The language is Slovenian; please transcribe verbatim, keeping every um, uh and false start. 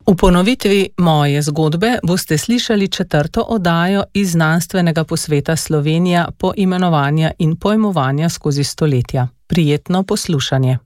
V ponovitvi moje zgodbe boste slišali četrto oddajo iz znanstvenega posveta Slovenija poimenovanja in pojmovanja skozi stoletja. Prijetno poslušanje.